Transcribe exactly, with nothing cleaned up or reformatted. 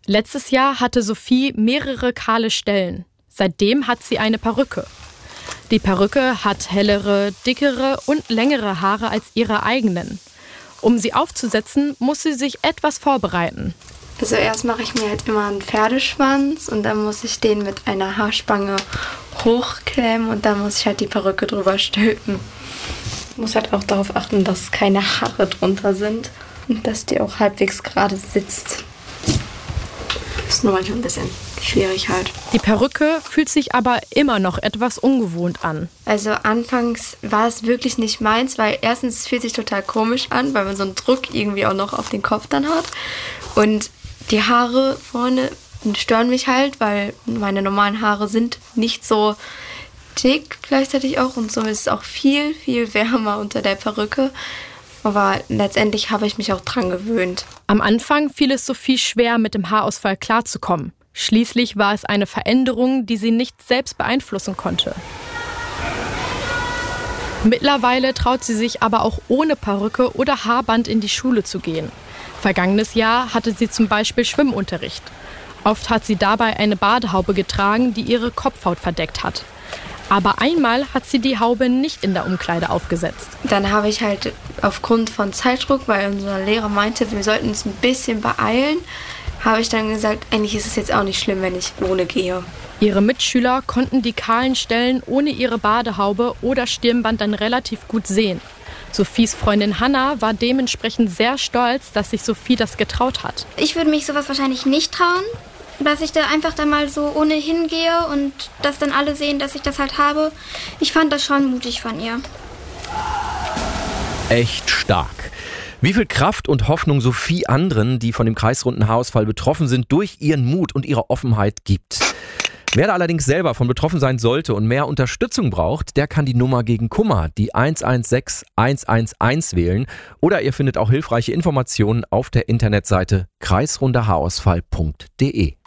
Letztes Jahr hatte Sophie mehrere kahle Stellen. Seitdem hat sie eine Perücke. Die Perücke hat hellere, dickere und längere Haare als ihre eigenen. Um sie aufzusetzen, muss sie sich etwas vorbereiten. Also erst mache ich mir halt immer einen Pferdeschwanz und dann muss ich den mit einer Haarspange hochklemmen und dann muss ich halt die Perücke drüber stülpen. Ich muss halt auch darauf achten, dass keine Haare drunter sind und dass die auch halbwegs gerade sitzt. Das ist nur manchmal ein bisschen schwierig halt. Die Perücke fühlt sich aber immer noch etwas ungewohnt an. Also anfangs war es wirklich nicht meins, weil erstens es fühlt sich total komisch an, weil man so einen Druck irgendwie auch noch auf den Kopf dann hat. Und die Haare vorne stören mich halt, weil meine normalen Haare sind nicht so dick gleichzeitig auch. Und so ist es auch viel, viel wärmer unter der Perücke. Aber letztendlich habe ich mich auch dran gewöhnt. Am Anfang fiel es Sophie schwer, mit dem Haarausfall klarzukommen. Schließlich war es eine Veränderung, die sie nicht selbst beeinflussen konnte. Mittlerweile traut sie sich aber auch ohne Perücke oder Haarband in die Schule zu gehen. Vergangenes Jahr hatte sie zum Beispiel Schwimmunterricht. Oft hat sie dabei eine Badehaube getragen, die ihre Kopfhaut verdeckt hat. Aber einmal hat sie die Haube nicht in der Umkleide aufgesetzt. Dann habe ich halt aufgrund von Zeitdruck, weil unser Lehrer meinte, wir sollten uns ein bisschen beeilen, habe ich dann gesagt, eigentlich ist es jetzt auch nicht schlimm, wenn ich ohne gehe. Ihre Mitschüler konnten die kahlen Stellen ohne ihre Badehaube oder Stirnband dann relativ gut sehen. Sophies Freundin Hannah war dementsprechend sehr stolz, dass sich Sophie das getraut hat. Ich würde mich sowas wahrscheinlich nicht trauen, dass ich da einfach dann mal so ohne hingehe und dass dann alle sehen, dass ich das halt habe. Ich fand das schon mutig von ihr. Echt stark. Wie viel Kraft und Hoffnung Sophie anderen, die von dem kreisrunden Haarausfall betroffen sind, durch ihren Mut und ihre Offenheit gibt. Wer da allerdings selber von betroffen sein sollte und mehr Unterstützung braucht, der kann die Nummer gegen Kummer, die eins eins sechs eins eins eins wählen. Oder ihr findet auch hilfreiche Informationen auf der Internetseite kreisrunderhaarausfall punkt de.